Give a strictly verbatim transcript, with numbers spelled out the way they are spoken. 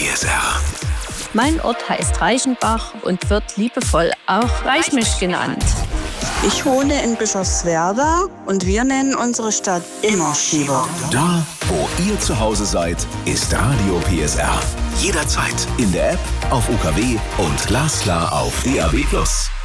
S R. Mein Ort heißt Reichenbach und wird liebevoll auch Reichmisch genannt. Ich wohne in Bischofswerda und wir nennen unsere Stadt immer Schieber. Da, wo ihr zu Hause seid, ist Radio P S R. Jederzeit in der App, auf U K W und glasklar auf D A B plus.